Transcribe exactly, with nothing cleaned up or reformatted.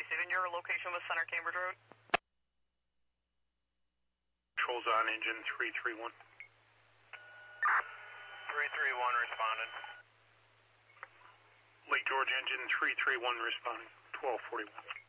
receiving your location with Center Cambridge Road. Controls on engine three three one. three three one responded. Lake George engine three three one responding. twelve forty-one.